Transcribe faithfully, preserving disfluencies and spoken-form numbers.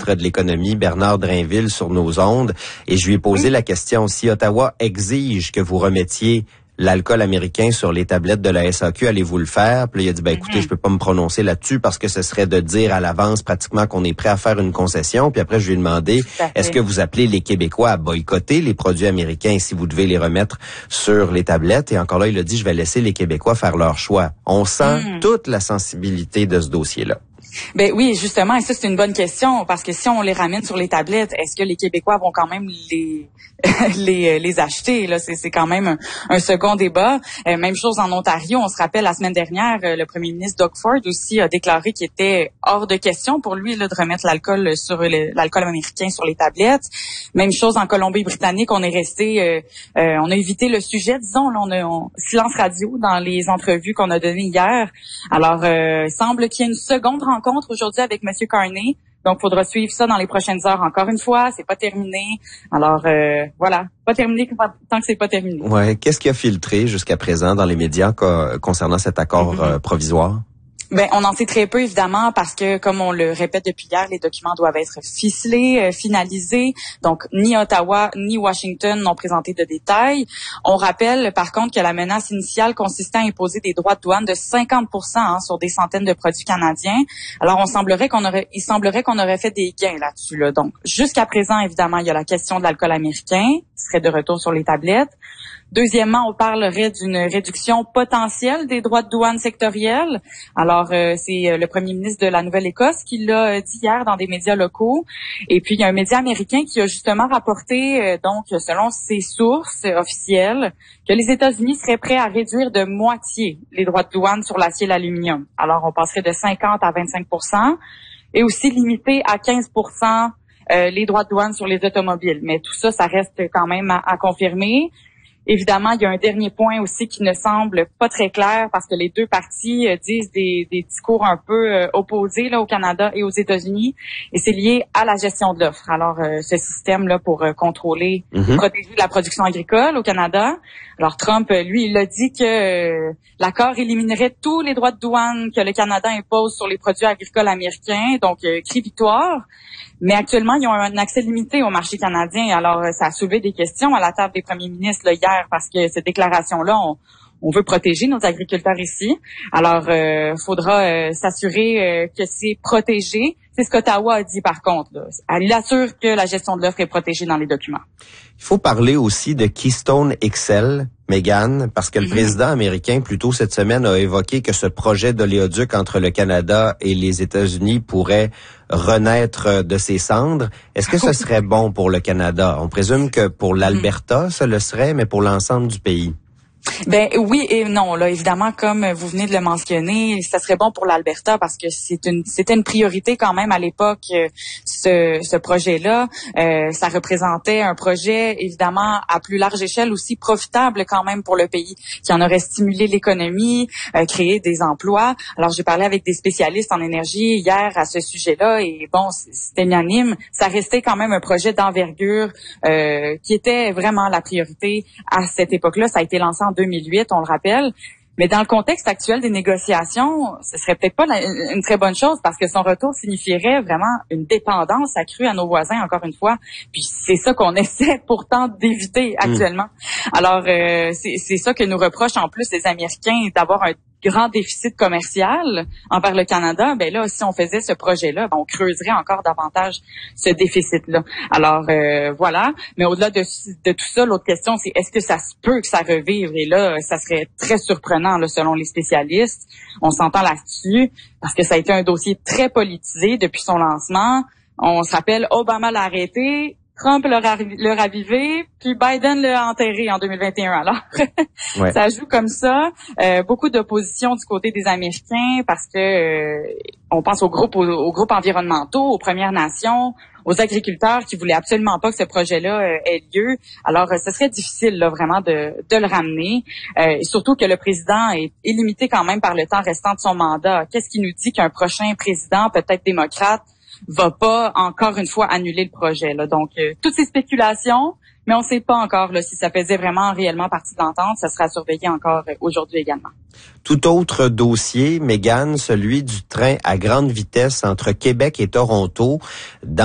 ministre de l'Économie, Bernard Drainville, sur nos ondes. Et je lui ai posé oui. la question, si Ottawa exige que vous remettiez l'alcool américain sur les tablettes de la S A Q, allez-vous le faire? Puis là, il a dit, ben écoutez, mm-hmm. je peux pas me prononcer là-dessus parce que ce serait de dire à l'avance pratiquement qu'on est prêt à faire une concession. Puis après, je lui ai demandé, est-ce que vous appelez les Québécois à boycotter les produits américains si vous devez les remettre sur les tablettes? Et encore là, il a dit, je vais laisser les Québécois faire leur choix. On sent mm. toute la sensibilité de ce dossier-là. Ben oui, justement, et ça c'est une bonne question parce que si on les ramène sur les tablettes, est-ce que les Québécois vont quand même les les les acheter là? C'est c'est quand même un, un second débat. Euh, même chose en Ontario. On se rappelle la semaine dernière, euh, le premier ministre Doug Ford aussi a déclaré qu'il était hors de question pour lui là de remettre l'alcool sur le, l'alcool américain sur les tablettes. Même chose en Colombie-Britannique. On est resté, euh, euh, on a évité le sujet, disons. Là, on a on, silence radio dans les entrevues qu'on a données hier. Alors, euh, il semble qu'il y ait une seconde rencontre aujourd'hui avec M. Carney. Donc, il faudra suivre ça dans les prochaines heures. Encore une fois, c'est pas terminé. Alors, euh, voilà, pas terminé tant que c'est pas terminé. Ouais. Qu'est-ce qui a filtré jusqu'à présent dans les médias co- concernant cet accord mm-hmm. euh, provisoire? Ben, on en sait très peu, évidemment, parce que, comme on le répète depuis hier, les documents doivent être ficelés, euh, finalisés. Donc, ni Ottawa, ni Washington n'ont présenté de détails. On rappelle, par contre, que la menace initiale consistait à imposer des droits de douane de cinquante pour cent hein, sur des centaines de produits canadiens. Alors, on semblerait qu'on aurait, il semblerait qu'on aurait fait des gains là-dessus, là. Donc, jusqu'à présent, évidemment, il y a la question de l'alcool américain, qui serait de retour sur les tablettes. Deuxièmement, on parlerait d'une réduction potentielle des droits de douane sectoriels. Alors, euh, c'est euh, le premier ministre de la Nouvelle-Écosse qui l'a euh, dit hier dans des médias locaux. Et puis, il y a un média américain qui a justement rapporté, euh, donc, selon ses sources euh, officielles, que les États-Unis seraient prêts à réduire de moitié les droits de douane sur l'acier et l'aluminium. Alors, on passerait de cinquante à vingt-cinq pour cent et aussi limiter à quinze pour cent euh, les droits de douane sur les automobiles. Mais tout ça, ça reste quand même à, à confirmer. Évidemment, il y a un dernier point aussi qui ne semble pas très clair parce que les deux parties euh, disent des, des discours un peu euh, opposés là au Canada et aux États-Unis et c'est lié à la gestion de l'offre. Alors, euh, ce système-là pour euh, contrôler, mm-hmm. protéger la production agricole au Canada. Alors, Trump, lui, il a dit que euh, l'accord éliminerait tous les droits de douane que le Canada impose sur les produits agricoles américains, donc euh, cri victoire. Mais actuellement, ils ont un accès limité au marché canadien. Alors, ça a soulevé des questions à la table des premiers ministres là, hier parce que cette déclaration-là, on, on veut protéger nos agriculteurs ici. Alors, il euh, faudra euh, s'assurer euh, que c'est protégé. C'est ce qu'Ottawa a dit par contre. Là. Elle assure que la gestion de l'offre est protégée dans les documents. Il faut parler aussi de Keystone X L, Mégane, parce que le mm-hmm. président américain, plus tôt cette semaine, a évoqué que ce projet d'oléoduc entre le Canada et les États-Unis pourrait renaître de ses cendres. Est-ce que ce serait bon pour le Canada? On présume que pour l'Alberta, ça le serait, mais pour l'ensemble du pays? Ben oui et non là évidemment comme vous venez de le mentionner, ça serait bon pour l'Alberta parce que c'est une c'était une priorité quand même à l'époque ce ce projet-là, euh, ça représentait un projet évidemment à plus large échelle aussi profitable quand même pour le pays qui en aurait stimulé l'économie, euh, créé des emplois. Alors j'ai parlé avec des spécialistes en énergie hier à ce sujet-là et bon c'était unanime, ça restait quand même un projet d'envergure euh, qui était vraiment la priorité à cette époque-là, ça a été lancé en deux mille huit, on le rappelle. Mais dans le contexte actuel des négociations, ce serait peut-être pas la, une très bonne chose parce que son retour signifierait vraiment une dépendance accrue à nos voisins, encore une fois. Puis c'est ça qu'on essaie pourtant d'éviter actuellement. Mmh. Alors, euh, c'est, c'est ça que nous reprochent en plus les Américains, d'avoir un grand déficit commercial envers le Canada. Ben là, si on faisait ce projet-là, ben on creuserait encore davantage ce déficit-là. Alors, euh, voilà. Mais au-delà de, de tout ça, l'autre question, c'est est-ce que ça se peut que ça revive? Et là, ça serait très surprenant, là, selon les spécialistes. On s'entend là-dessus parce que ça a été un dossier très politisé depuis son lancement. On se rappelle, Obama l'a arrêté, Trump l'a, l'a ravivé, puis Biden l'a enterré en deux mille vingt et un. Alors, ouais. Ça joue comme ça. Euh, beaucoup d'opposition du côté des Américains parce que euh, on pense aux groupes, aux, aux groupes environnementaux, aux Premières Nations, aux agriculteurs qui voulaient absolument pas que ce projet-là euh, ait lieu. Alors, euh, ce serait difficile là, vraiment de, de le ramener. Euh, et surtout que le président est, est limité quand même par le temps restant de son mandat. Qu'est-ce qui nous dit qu'un prochain président, peut-être démocrate, va pas encore une fois annuler le projet là. Donc euh, toutes ces spéculations, mais on ne sait pas encore là, si ça faisait vraiment réellement partie de l'entente, ça sera surveillé encore euh, aujourd'hui également. Tout autre dossier, Mégane, celui du train à grande vitesse entre Québec et Toronto. Dans